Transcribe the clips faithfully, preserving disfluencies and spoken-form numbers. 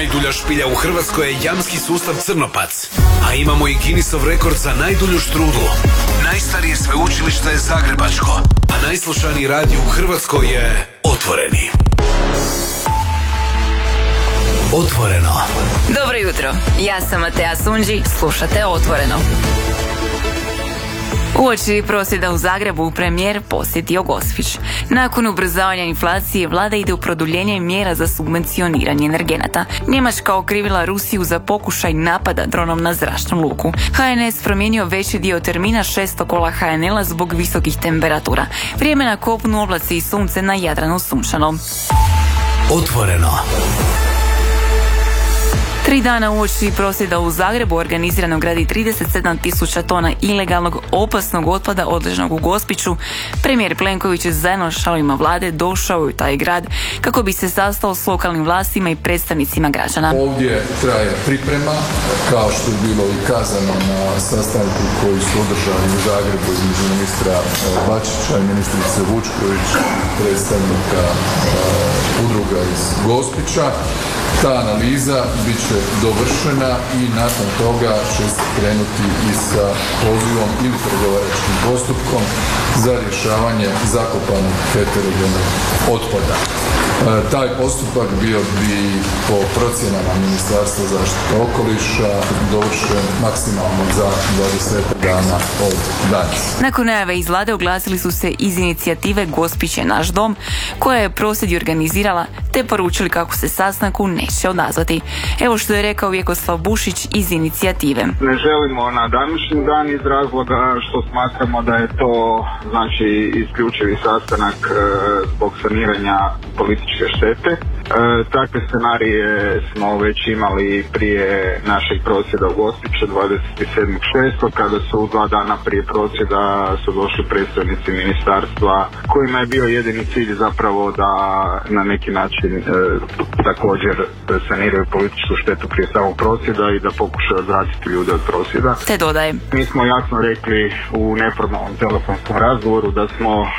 Najdulja špilja u Hrvatskoj je jamski sustav Crnopac. A imamo i Guinnessov rekord za najdulju štrudlu. Najstarije sveučilište je zagrebačko, a najslušaniji radio u Hrvatskoj je Otvoreni. Otvoreno. Dobro jutro, ja sam Matea Sunđi, slušate Otvoreno. Uoči prosvjeda u Zagrebu premijer posjetio Gospić. Nakon ubrzavanja inflacije vlada ide u produljenje mjera za subvencioniranje energenata. Njemačka okrivila Rusiju za pokušaj napada dronom na zračnu luku. ha en es promijenio veći dio termina šesto kola ha en el-a zbog visokih temperatura. Vrijeme na kopnu, oblaci i sunce, na Jadranu sunčano. Otvoreno. Tri dana uoči prosvjeda u Zagrebu organiziranog radi trideset sedam tisuća tona ilegalnog opasnog otpada odleženog u Gospiću, premijer Plenković je zajedno s članovima vlade došao u taj grad kako bi se sastao s lokalnim vlastima i predstavnicima građana. Ovdje traje priprema, kao što je bilo i kazano na sastanku koji su održani u Zagrebu između ministra Bačića i ministrice Vučković, predstavnika uh, udruga iz Gospića. Ta analiza bit će dovršena i nakon toga će se krenuti i sa pozivom ili pregovaračkim postupkom za rješavanje zakopanog heterogenog otpada. E, taj postupak bio bi po procjenama Ministarstva zaštite okoliša dovršen maksimalno za dvadeset dana od danas. Nakon najave iz vlade oglasili su se iz inicijative Gospić je naš dom, koja je prosvjed organizirala, te poručili kako se sastanku neće odazvati. Evo što je rekao Vjekoslav Bušić iz inicijative. Ne želimo na današnji dan iz razloga što smatramo da je to znači isključivi sastanak e, zbog saniranja političke štete. E, takve scenarije smo već imali prije našeg prosvjeda u Gospiću dvadeset sedmog šestog kada su dva dana prije prosvjeda su došli predstavnici ministarstva kojima je bio jedini cilj zapravo da na neki način e, također saniraju političku štetu prije samog prosvjeda i da pokušaju odvratiti ljude od prosvjeda. Te dodaje. Mi smo jasno rekli u neformalnom telefonskom razgovoru da smo e,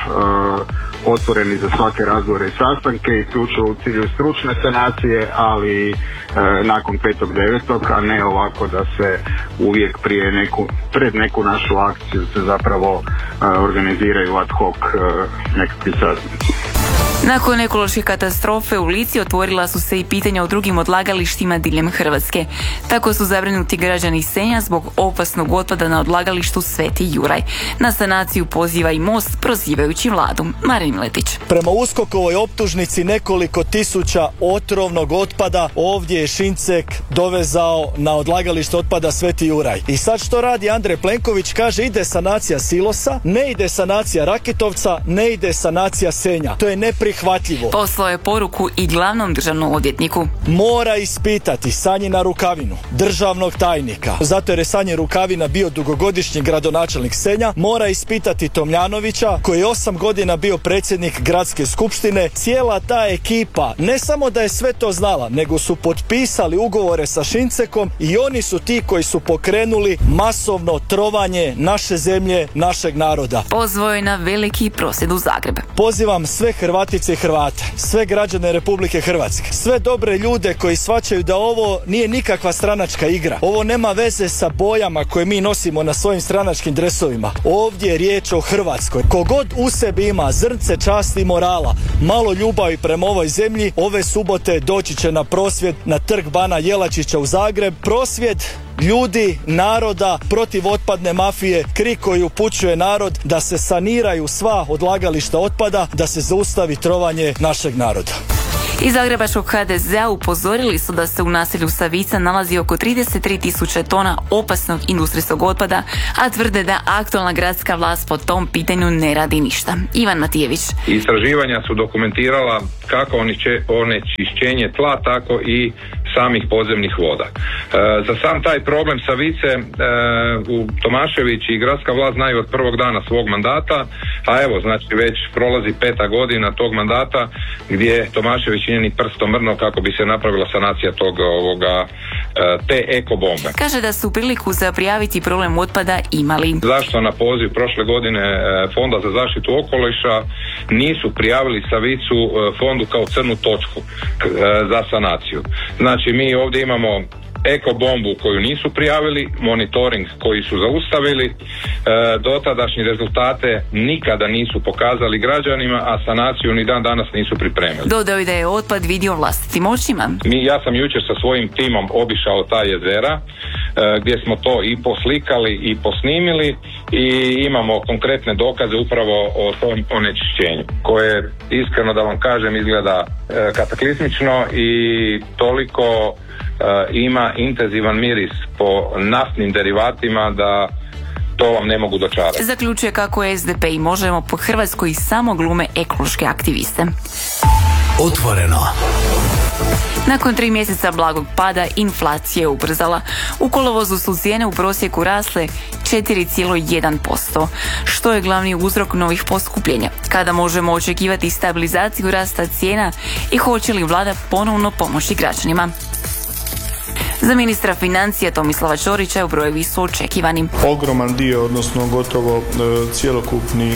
otvoreni za svake razgovore i sastanke, isključivo u cilju stručne sanacije, ali e, nakon petog devetog, a ne ovako da se uvijek prije neku, pred neku našu akciju se zapravo e, organiziraju ad hoc e, nekakvi sastanci. Nakon ekološke katastrofe u Lici otvorila su se i pitanja o drugim odlagalištima diljem Hrvatske. Tako su zabrinuti građani Senja zbog opasnog otpada na odlagalištu Sveti Juraj. Na sanaciju poziva i Most, prozivajući vladu. Marin Miletić. Prema USKOK-ovoj optužnici nekoliko tisuća otrovnog otpada ovdje je Šincek dovezao na odlagalište otpada Sveti Juraj. I sad što radi Andrej Plenković? Kaže ide sanacija silosa, ne ide sanacija Rakitovca, ne ide sanacija Senja. To je neprihvatljivo. Poslao je poruku i glavnom državnom odvjetniku. Mora ispitati Sanjina Rukavinu, državnog tajnika, zato jer je Sanjin Rukavina bio dugogodišnji gradonačelnik Senja. Mora ispitati Tomljanovića, koji je osam godina bio predsjednik gradske skupštine. Cijela ta ekipa ne samo da je sve to znala, nego su potpisali ugovore sa Šincekom i oni su ti koji su pokrenuli masovno trovanje naše zemlje, našeg naroda. Pozvao je na veliki prosvjed u Zagreb. Pozivam sve Hrvatice i Hrvate, sve građane Republike Hrvatske, sve dobre ljude koji shvaćaju da ovo nije nikakva stranačka igra. Ovo nema veze sa bojama koje mi nosimo na svojim stranačkim dresovima. Ovdje je riječ o Hrvatskoj. Kogod u sebi ima zrnce časti i morala, malo ljubavi prema ovoj zemlji, ove subote doći će na prosvjed na trg Bana Jelačića u Zagreb. Prosvjed ljudi, naroda protiv otpadne mafije, krik koji upućuje narod da se saniraju sva odlagališta otpada, da se zaustavi trovanje našeg naroda. Iz zagrebačkog ha de zea upozorili su da se u naselju Savica nalazi oko trideset tri tisuće tona opasnog industrijskog otpada, a tvrde da aktualna gradska vlast po tom pitanju ne radi ništa. Ivan Matijević. Istraživanja su dokumentirala kako onečišćenje tla, tako i samih podzemnih voda. E, za sam taj problem Savice e, u Tomašević i gradska vlast znaju od prvog dana svog mandata, a evo, znači već prolazi peta godina tog mandata gdje Tomašević nije ni prstom mrno kako bi se napravila sanacija tog ovoga e, te ekobombe. Kaže da su priliku za prijaviti problem otpada imali. Zašto na poziv prošle godine e, Fonda za zaštitu okoliša nisu prijavili Savicu e, fondu kao crnu točku k, e, za sanaciju? Znači Znači mi ovdje imamo eko bombu koju nisu prijavili, monitoring koji su zaustavili, e, dotadašnji rezultate nikada nisu pokazali građanima, a sanaciju ni dan danas nisu pripremili. Dodao je da je otpad vidio vlastitim očima. Mi, ja sam jučer sa svojim timom obišao ta jezera, e, gdje smo to i poslikali i posnimili i imamo konkretne dokaze upravo o tom onečišćenju, koje iskreno da vam kažem izgleda e, kataklizmično i toliko Uh, ima intenzivan miris po naftnim derivatima da to vam ne mogu dočarati. Zaključuje kako S D P i Možemo po Hrvatskoj samo glume ekološke aktiviste. Otvoreno. Nakon tri mjeseca blagog pada, inflacija je ubrzala. U kolovozu su cijene u prosjeku rasle četiri zarez jedan posto, što je glavni uzrok novih poskupljenja. Kada možemo očekivati stabilizaciju rasta cijena i hoće li vlada ponovno pomoći građanima? Za ministra financija Tomislava Ćorića brojevi su očekivani. Ogroman dio, odnosno gotovo e, cjelokupni e,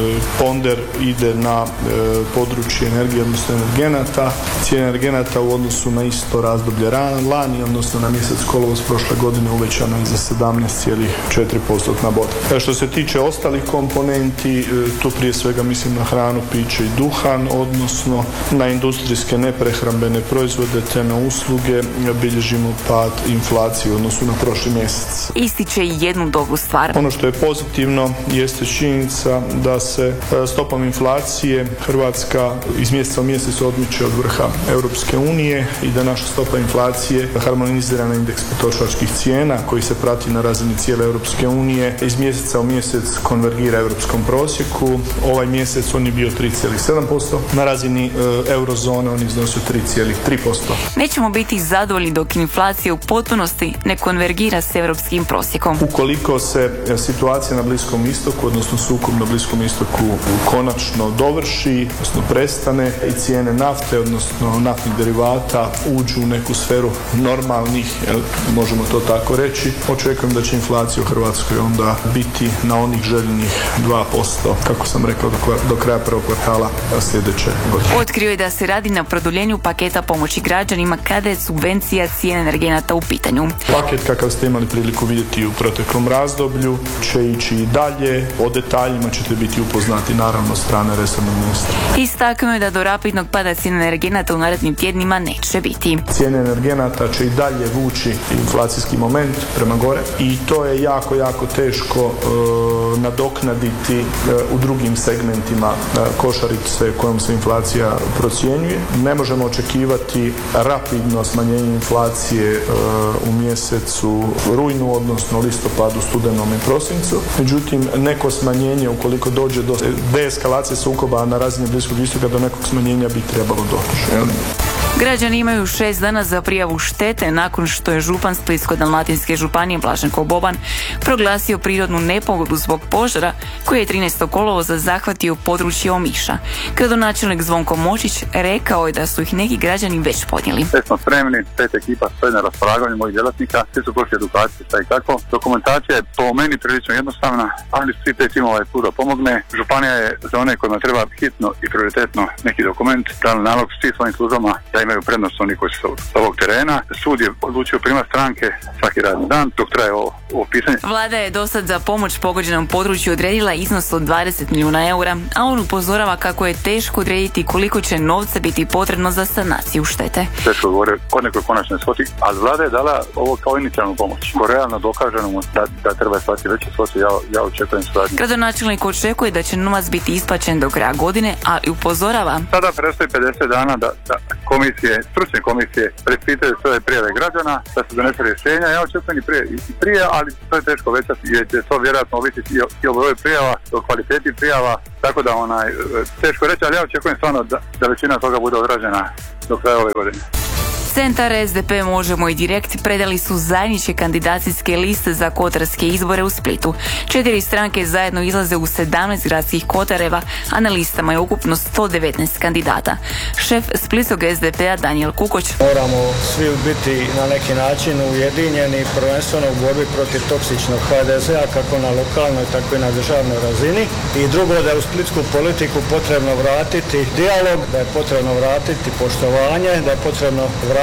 ponder ide na e, područje energije, odnosno energenata. Cijena energenata u odnosu na isto razdoblje lani, odnosno na mjesec kolovoz prošle godine uvećana je za sedamnaest zarez četiri posto boda. E, što se tiče ostalih komponenti, e, tu prije svega mislim na hranu, piće i duhan, odnosno na industrijske neprehrambene proizvode te na usluge, bilježimo pad inflacije u odnosu na prošli mjesec. Ističe i jednu dobru stvar. Ono što je pozitivno jeste činjenica da se stopom inflacije Hrvatska iz mjeseca u mjesec odmiče od vrha Europske unije i da naša stopa inflacije harmonizirana indeks potrošačkih cijena koji se prati na razini cijele Europske unije iz mjeseca u mjesec konvergira europskom prosjeku. Ovaj mjesec on je bio tri zarez sedam posto, na razini e, eurozone on iznosio tri zarez tri posto. Nećemo biti zadovoljni dok inflacija u potpunosti ne konvergira s europskim prosjekom. Ukoliko se situacija na Bliskom istoku, odnosno sukob na Bliskom istoku konačno dovrši, odnosno prestane i cijene nafte, odnosno naftnih derivata uđu u neku sferu normalnih, jel, možemo to tako reći, očekujem da će inflacija u Hrvatskoj onda biti na onih željenih dva posto, kako sam rekao, do, do kraja prvog kvartala sljedeće godine. Otkrio je da se radi na produljenju paketa pomoći građanima kada je subvencija cijene energenata u pitanju. Paket kakav ste imali priliku vidjeti u proteklom razdoblju će ići i dalje. O detaljima ćete biti upoznati naravno strane resornog ministra. Istaknuo je da do rapidnog pada cijene energenata u narednim tjednima neće biti. Cijene energenata će i dalje vući inflacijski moment prema gore i to je jako, jako teško e, nadoknaditi e, u drugim segmentima e, košarice kojom se inflacija procjenjuje. Ne možemo očekivati rapidno smanjenje inflacije e, u mjesecu rujnu, odnosno listopadu, studenom i prosincu. Međutim, neko smanjenje, ukoliko dođe do deeskalacije sukoba na razini Bliskog istoka, do nekog smanjenja bi trebalo doći. Jel? Građani imaju šest dana za prijavu štete nakon što je župan Splitsko-dalmatinske županije Blaženko Boban proglasio prirodnu nepogodu zbog požara koji je trinaestog kolovoza zahvatio područje Omiša. Gradonačelnik Zvonko Močić rekao je da su ih neki građani već podnijeli. Sve smo spremni, pet ekipa stoje na raspolaganju mojih djelatnika, svi su prošli edukacije, šta i tako. Dokumentacija je po meni prilično jednostavna, ali svi pet timova ovaj put da pomogne. Županija je za one kojima treba hitno i prioritetno neki dokument, dali nalog svih svojim službama da imaju prednost oni koji su s ovog terena. Sud je odlučio primat stranke svaki radni dan dok traje ovo, ovo pisanje. Vlada je dosad za pomoć pogođenom području odredila iznos od dvadeset milijuna eura, a on upozorava kako je teško odrediti koliko će novca biti potrebno za sanaciju štete. Teško govore o nekoj konačnoj svoti, ali vlada je dala ovo kao inicijalnu pomoć. Ko realno dokažemo da, da treba shvatiti veće svoti, ja, ja očekujem suradnju. Gradonačelnik očekuje da će novac biti isplaćen do kraja godine, ali upozorava. Sada predstoji pedeset dana da, da komisije, stručne komisije preispitaju sve prijave građana, da se donese rješenja. Ja očekujem i prije, i prije, ali to je teško većati jer će to vjerojatno ovisiti i o, i o broju prijava, o kvaliteti prijava, tako da onaj, teško reći, ali ja očekujem stvarno da, da većina toga bude odrađena do kraja ove godine. Centar S D P Možemo i Direkt predali su zajedničke kandidacijske liste za kotarske izbore u Splitu. Četiri stranke zajedno izlaze u sedamnaest gradskih kotareva, a na listama je ukupno sto devetnaest kandidata. Šef splitskog S D P-a Danijel Kukoć. Moramo svi biti na neki način ujedinjeni, prvenstveno u borbi protiv toksičnog H D S-a kako na lokalnoj, tako i na državnoj razini. I drugo, da je u splitsku politiku potrebno vratiti dijalog, da je potrebno vratiti poštovanje, da je potrebno vratiti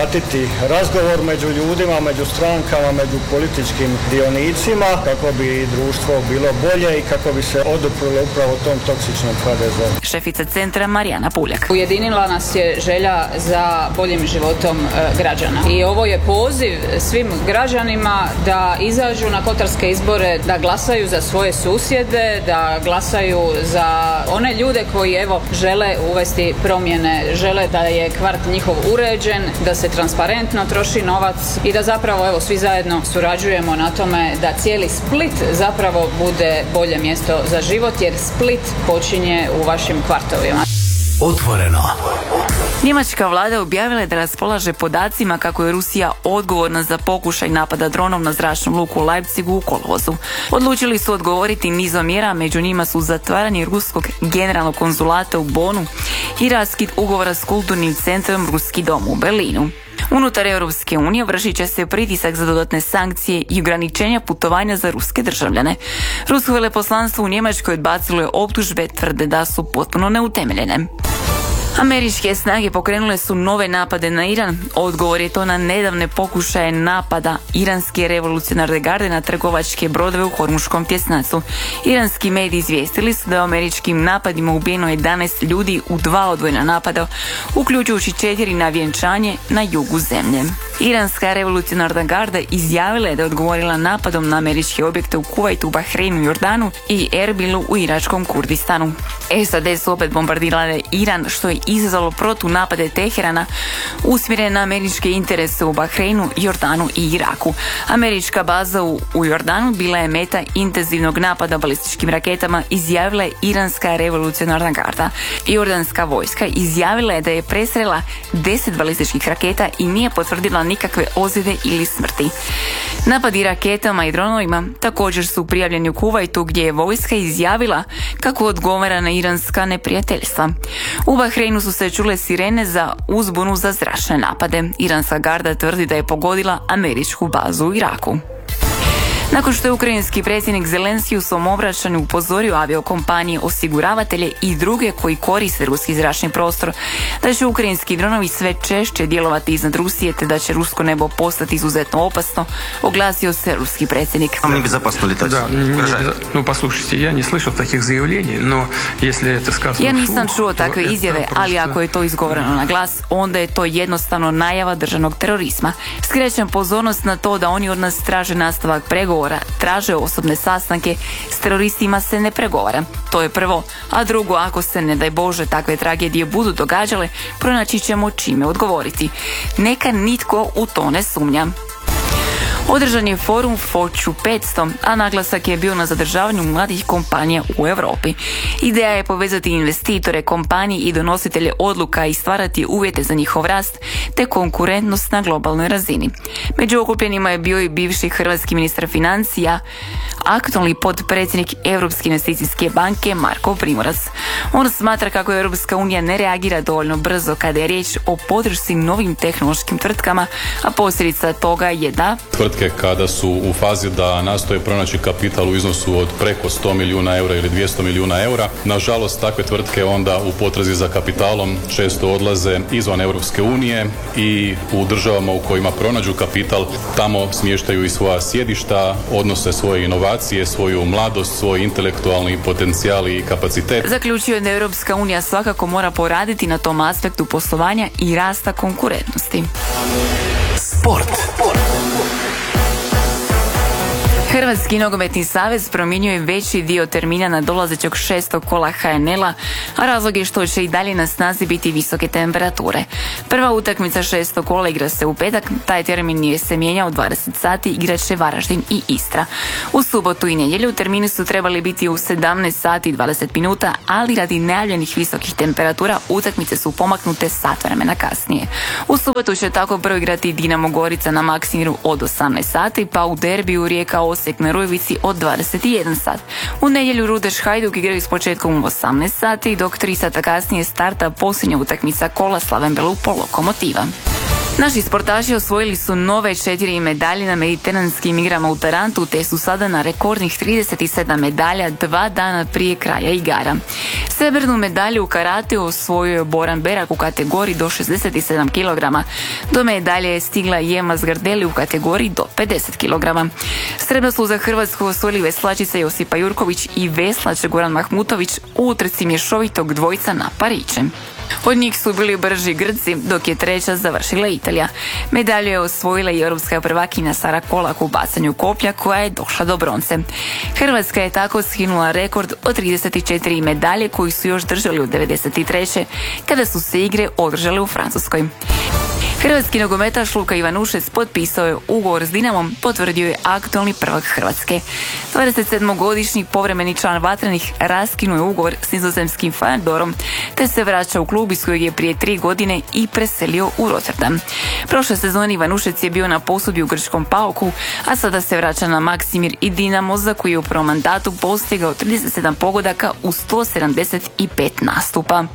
vratiti razgovor među ljudima, među strankama, među političkim dionicima kako bi društvo bilo bolje i kako bi se oduprlo upravo tom toksičnom H D Z-u. Šefica centra Marijana Puljak. Ujedinila nas je želja za boljim životom građana. I ovo je poziv svim građanima da izađu na kotarske izbore, da glasaju za svoje susjede, da glasaju za one ljude koji evo žele uvesti promjene, žele da je kvart njihov uređen, da se transparentno troši novac i da zapravo evo svi zajedno surađujemo na tome da cijeli Split zapravo bude bolje mjesto za život, jer Split počinje u vašim kvartovima. Otvoreno. Njemačka vlada objavila je da raspolaže podacima kako je Rusija odgovorna za pokušaj napada dronom na zračnu luku u Leipzigu u kolovozu. Odlučili su odgovoriti nizom mjera, među njima su zatvaranje ruskog generalnog konzulata u Bonu i raskid ugovora s kulturnim centrom Ruski dom u Berlinu. Unutar Europske unije vršit će se pritisak za dodatne sankcije i ograničenja putovanja za ruske državljane. Rusko veleposlanstvo u Njemačkoj odbacilo je optužbe, tvrde da su potpuno neutemeljene. Američke snage pokrenule su nove napade na Iran. Odgovor je to na nedavne pokušaje napada iranske revolucionarne garde na trgovačke brodove u Hormuškom tjesnacu. Iranski mediji izvijestili su da je američkim napadima ubijeno jedanaest ljudi u dva odvojena napada, uključujući četiri na vjenčanje na jugu zemlje. Iranska revolucionarna garda izjavila je da je odgovorila napadom na američke objekte u Kuvajtu, Bahreinu i Jordanu i Erbilu u iračkom Kurdistanu. S A D su opet bombardirale Iran, što je izazvalo protunapade Teherana usmjerene na američke interese u Bahreinu, Jordanu i Iraku. Američka baza u, u Jordanu bila je meta intenzivnog napada balističkim raketama, izjavila je iranska revolucionarna garda. Jordanska vojska izjavila je da je presrela deset balističkih raketa i nije potvrdila nikakve ozljede ili smrti. Napadi raketama i dronovima također su prijavljeni u Kuvajtu, gdje je vojska izjavila kako odgovara na iranska neprijateljstva. U Bahreinu su se čule sirene za uzbunu za zračne napade. Iranska garda tvrdi da je pogodila američku bazu u Iraku. Nakon što je ukrajinski predsjednik Zelenski u svom obraćanju upozorio aviokompanije, osiguravatelje i druge koji koriste ruski zračni prostor da će ukrajinski dronovi sve češće djelovati iznad Rusije te da će rusko nebo postati izuzetno opasno, oglasio se ruski predsjednik. Ja nisam čuo takve izjave, ali ako je to izgovoreno na glas, onda je to jednostavno najava državnog terorizma. Skrećem pozornost na to da oni od nas traže nastavak pregovora, traže osobne sastanke, s teroristima se ne pregovara. To je prvo, a drugo, ako se ne daj Bože takve tragedije budu događale, pronaći ćemo čime odgovoriti. Neka nitko u to ne sumnja. Održan je forum Fortune petsto, a naglasak je bio na zadržavanju mladih kompanija u Europi. Ideja je povezati investitore, kompanije i donositelje odluka i stvarati uvjete za njihov rast te konkurentnost na globalnoj razini. Među okupljenima je bio i bivši hrvatski ministar financija, aktualni potpredsjednik Europske investicijske banke Marko Primorac. On smatra kako Europska unija ne reagira dovoljno brzo kada je riječ o podršci novim tehnološkim tvrtkama, a posljedica toga je da tvrtke kada su u fazi da nastoje pronaći kapital u iznosu od preko sto milijuna eura ili dvjesto milijuna eura, nažalost takve tvrtke onda u potrazi za kapitalom često odlaze izvan Europske unije i u državama u kojima pronađu kapital tamo smještaju i svoja sjedišta, odnose svoje inovacije, svoju mladost, svoj intelektualni potencijal i kapacitet. Zaključio je da Europska unija svakako mora poraditi na tom aspektu poslovanja i rasta konkurentnosti. Sport. Hrvatski nogometni savez promijenio je veći dio termina na dolazećeg šestog kola H N L-a, a razlog je što će i dalje na snazi biti visoke temperature. Prva utakmica šestog kola igra se u petak, taj termin je se mijenjao u dvadeset sati, igrat će Varaždin i Istra. U subotu i nedjelju termini su trebali biti u sedamnaest sati i dvadeset minuta, ali radi najavljenih visokih temperatura utakmice su pomaknute sat vremena kasnije. U subotu će tako prvo igrati Dinamo Gorica na Maksimiru od osamnaest sati, pa u derbiju Rijeka Osijek na Rujevici od dvadeset jedan sat. U nedjelju Rudeš Hajduk igraju s početkom u osamnaest sati, dok tri sata kasnije starta posljednja utakmica kola Slaven Belupo Lokomotiva. Naši sportaši osvojili su nove četiri medalje na mediteranskim igrama u Tarantu, te su sada na rekordnih trideset sedam medalja dva dana prije kraja igara. Srebrnu medalju u karateu osvojio je Boran Berak u kategoriji do šezdeset sedam kilograma. Do medalje je stigla Jema Zgardeli u kategoriji do pedeset kilograma. Srebrno su za Hrvatsku osvojili veslačica Josipa Jurković i veslač Goran Mahmutović u utrci mješovitog dvojca na pariće. Od njih su bili brži Grci, dok je treća završila Italija. Medalju je osvojila i europska prvakinja Sara Kolak u bacanju koplja, koja je došla do bronce. Hrvatska je tako skinula rekord od trideset četiri medalje koji su još držali u devedeset treće kada su se igre održale u Francuskoj. Hrvatski nogometaš Luka Ivanušec potpisao je ugovor s Dinamom, potvrdio je aktualni prvak Hrvatske. dvadesetsedmogodišnji povremeni član Vatrenih raskinuo je ugovor s nizozemskim Feyenoordom, te se vraća u klub iz kojeg je prije tri godine i preselio u Rotterdam. Prošle sezone Ivanušec je bio na posudbi u grčkom Pauku, a sada se vraća na Maksimir i Dinamo, za koji je u prvom mandatu postigao trideset sedam pogodaka u sto sedamdeset pet nastupa.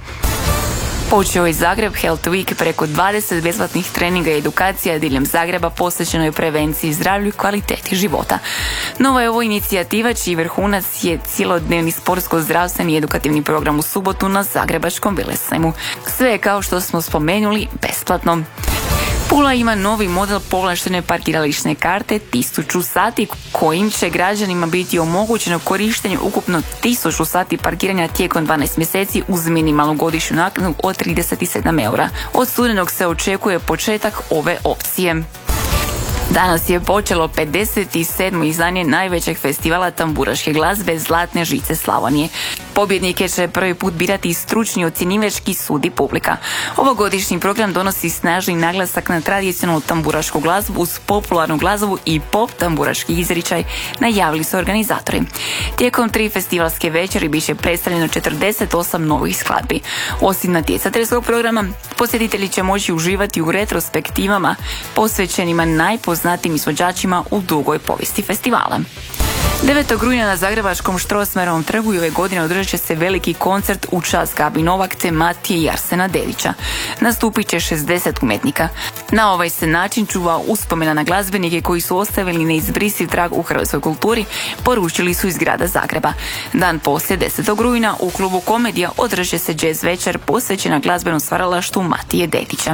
Počeo je Zagreb Health Week, preko dvadeset besplatnih treninga i edukacija diljem Zagreba posvećeno je prevenciji, zdravlju i kvaliteti života. Nova je ovo inicijativa čiji vrhunac je cjelodnevni sportsko-zdravstveni edukativni program u subotu na Zagrebačkom Velesajmu. Sve je, kao što smo spomenuli, besplatno. Pula ima novi model povlaštene parkirališne karte tisuću sati, kojim će građanima biti omogućeno korištenje ukupno tisuću sati parkiranja tijekom dvanaest mjeseci uz minimalnu godišnju naknadu od trideset sedam eura. Od studenog se očekuje početak ove opcije. Danas je počelo pedeset sedmo izdanje najvećeg festivala tamburaške glazbe Zlatne žice Slavonije. Pobjednike će prvi put birati stručni ocjenjivački sud i publika. Ovogodišnji program donosi snažni naglasak na tradicionalnu tamburašku glazbu uz popularnu glazbu i pop tamburaški izričaj, najavili su organizatori. Tijekom tri festivalske večeri bit će predstavljeno četrdeset osam novih skladbi. Osim natjecateljskog programa, posjetitelji će moći uživati u retrospektivama posvećenima najpoznatijim izvođačima u dugoj povijesti festivala. devetog rujna na zagrebačkom Strossmayerovom trgu i ove godine održat će se veliki koncert u čast Gabi Novak te Matije i Arsena Dedića. Nastupit će šezdeset umjetnika. Na ovaj se način čuva uspomena na glazbenike koji su ostavili neizbrisiv trag u hrvatskoj kulturi, poručili su iz grada Zagreba. Dan poslije, desetog rujna, u klubu Komedija održat će se jazz večer posvećena glazbenom stvaralaštvu Matije Dedića.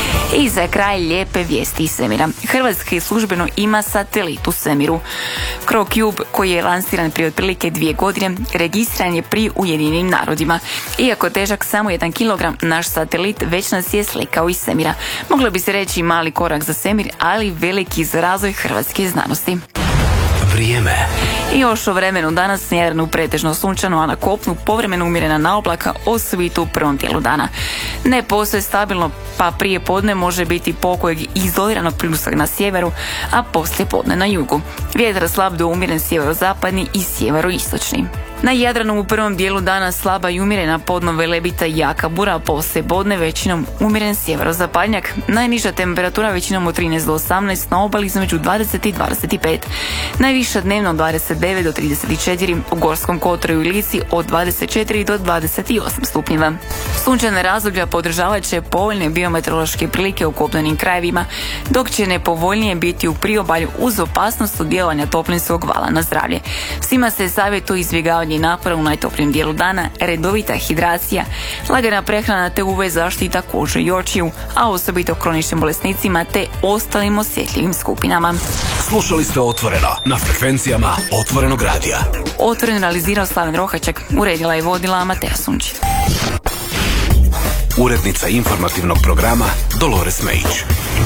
I za kraj lijepe vijesti iz svemira. Hrvatska službeno ima satelit u svemiru. CroCube, koji je lansiran prije otprilike dvije godine, registriran je pri Ujedinjenim narodima. Iako težak samo jedan kilogram, naš satelit već nas je slikao iz svemira. Moglo bi se reći mali korak za svemir, ali veliki za razvoj hrvatske znanosti. Vrijeme. I još o vremenu. Danas na Jadranu pretežno sunčano, a na kopnu povremeno umjerena naoblaka, osobito u prvom dijelu dana. Ne postoje stabilno, pa prije podne može biti pokojeg izoliranog pljusak na sjeveru, a poslije podne na jugu. Vjetar slab do umjeren sjeverozapadni i sjeveroistočni. Na Jadranu u prvom dijelu dana slaba i umjerena, podno velebita i jaka bura, a poslije podne većinom umjeren sjeverozapadnjak. Najniža temperatura većinom od trinaest do osamnaest, na obali između dvadeset i dvadeset pet. Najviša dnevno dvadeset devet do trideset četiri, u Gorskom kotaru i Lici od dvadeset četiri do dvadeset osam stupnjeva. Sunčane razdoblja podržavat će povoljne biometeorološke prilike u kopnenim krajevima, dok će nepovoljnije biti u priobalju uz opasnost od djelovanja toplinskog vala na zdravlje. Svima se savjetuje izbjegavanje napora u najtoplijem dijelu dana, redovita hidracija, lagana prehrana te U V zaštita kože i očiju, a osobito kroničnim bolesnicima te ostalim osjetljivim skupinama. Slušali ste Otvoreno na frekvencijama Otvorenog radija. Otvoreno realizirao Slaven Rohaček, uredila i vodila Amatea Sunčić. Urednica informativnog programa Dolores Mejić.